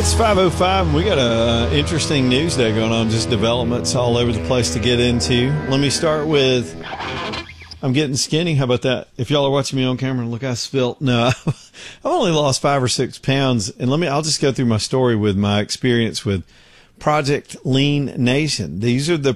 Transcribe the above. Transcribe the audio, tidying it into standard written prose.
It's 5:05, and we got a interesting news day going on, just developments all over the place to get into. Let me start with, I'm getting skinny. How about that? If y'all are watching me on camera, look, I spilt. No, I've only lost 5 or 6 pounds. And I'll just go through my story with my experience with Project Lean Nation. These are the